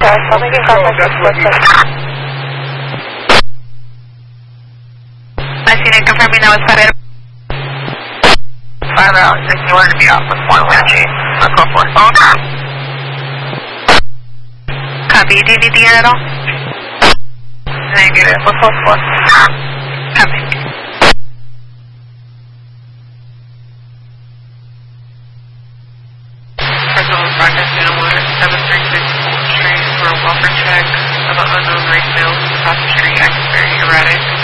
I'll make a contact with West. I see it confirming that was 5 out. 5 out, if you wanted to be off with 1 energy. I'll go for it. Copy, do you need the air at all? Negative, what's 4? Copy. Personal progress in 736 Street for a welfare check of an unknown race sales. Cross street, acting very erratic.